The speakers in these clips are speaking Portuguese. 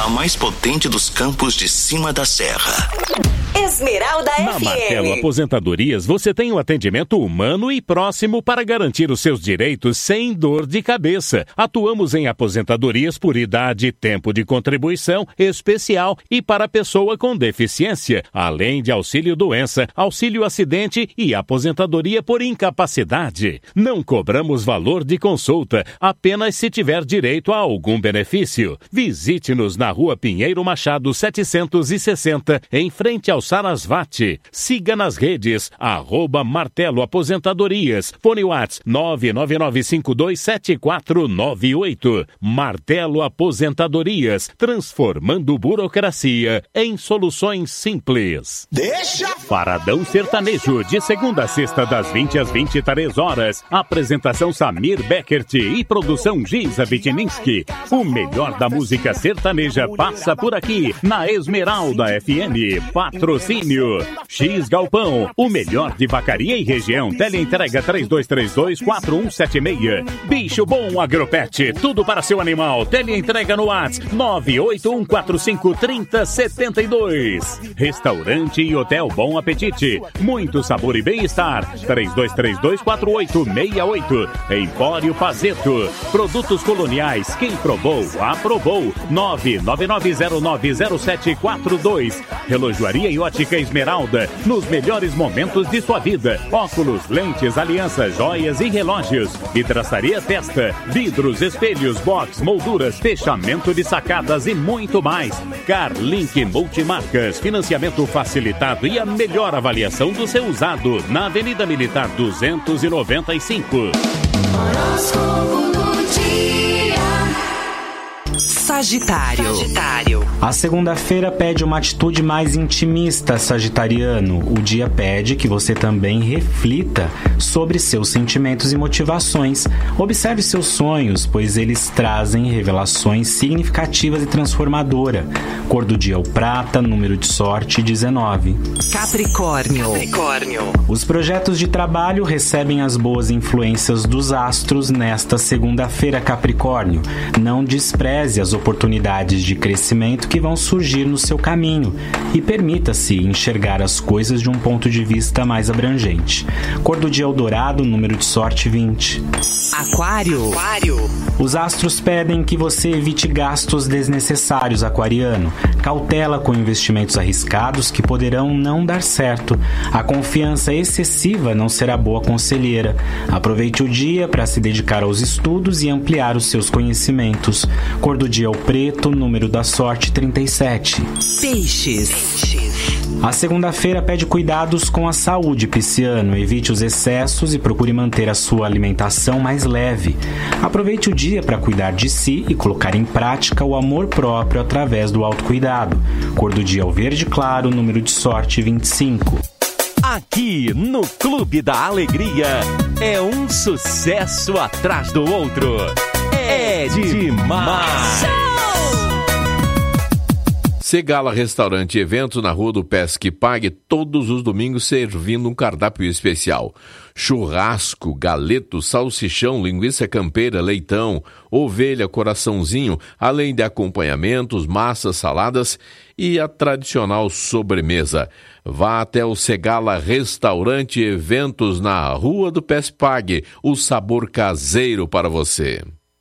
a mais potente dos campos de cima da serra. Esmeralda Na FM. Martelo Aposentadorias, você tem um atendimento humano e próximo para garantir os seus direitos sem dor de cabeça. Atuamos em aposentadorias por idade, tempo de contribuição especial e para pessoa com deficiência, além de auxílio-doença, auxílio-acidente e aposentadoria por incapacidade. Não cobramos valor de consulta, apenas se tiver direito a algum benefício. Visite-nos na Rua Pinheiro Machado 760, em frente ao Sarasvati. Siga nas redes, @Martelo Aposentadorias. Fone Whats 999527498. Martelo Aposentadorias, transformando burocracia em soluções simples. Paradão Sertanejo, de segunda a sexta, das 20 às 23 horas. Apresentação Samir Beckert e produção Giza Bitninski. O melhor da música sertaneja passa por aqui, na Esmeralda FM. Patrocínio X Galpão, o melhor de vacaria e região. Teleentrega 3232-4176. Bicho Bom Agropet, tudo para seu animal. Teleentrega no WhatsApp 981453072. Restaurante e Hotel Bom Apetite, muito sabor e bem-estar. 3232-4868. Empório Fazeto, produtos coloniais, quem provou, aprovou. 999090742. Relojoaria e Ótica Esmeralda, nos melhores momentos de sua vida. Óculos, lentes, alianças, joias e relógios. Vidraçaria Testa, vidros, espelhos, box, molduras, fechamento de sacadas e muito mais. Carlink Multimarcas, financiamento facilitado e a melhor avaliação do seu usado, na Avenida Militar 295. Horóscopo do dia. Sagitário. A segunda-feira pede uma atitude mais intimista, sagitariano. O dia pede que você também reflita sobre seus sentimentos e motivações. Observe seus sonhos, pois eles trazem revelações significativas e transformadoras. Cor do dia é o prata, número de sorte 19. Capricórnio. Os projetos de trabalho recebem as boas influências dos astros nesta segunda-feira, Capricórnio. Não despreze as oportunidades de crescimento que vão surgir no seu caminho e permita-se enxergar as coisas de um ponto de vista mais abrangente. Cor do dia é o dourado, número de sorte 20. Aquário. Os astros pedem que você evite gastos desnecessários, aquariano. Cautela com investimentos arriscados que poderão não dar certo. A confiança excessiva não será boa conselheira. Aproveite o dia para se dedicar aos estudos e ampliar os seus conhecimentos. Cor do dia é o preto, número da sorte 37. Peixes. A segunda-feira pede cuidados com a saúde, pisciano. Evite os excessos e procure manter a sua alimentação mais leve. Aproveite o dia para cuidar de si e colocar em prática o amor próprio através do autocuidado. Cor do dia é o verde claro, número de sorte 25. Aqui no Clube da Alegria é um sucesso atrás do outro. É demais! Segala Restaurante e Eventos na Rua do Pesque Pague, todos os domingos servindo um cardápio especial. Churrasco, galeto, salsichão, linguiça campeira, leitão, ovelha, coraçãozinho, além de acompanhamentos, massas, saladas e a tradicional sobremesa. Vá até o Segala Restaurante e Eventos na Rua do Pesque Pague, o sabor caseiro para você.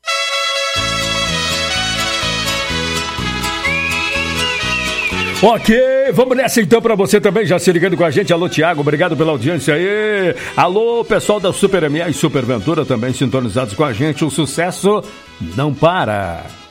Ok, vamos nessa então para você também, já se ligando com a gente. Alô, Tiago, obrigado pela audiência aí. Alô, pessoal da Super MA e Super Ventura também sintonizados com a gente. O sucesso não para.